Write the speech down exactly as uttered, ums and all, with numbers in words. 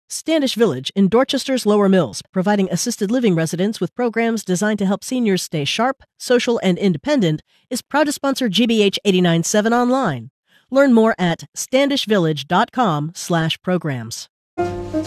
Standish Village in Dorchester's Lower Mills, providing assisted living residents with programs designed to help seniors stay sharp, social, and independent, is proud to sponsor G B H eighty-nine point seven online. Learn more at standish village dot com slash programs.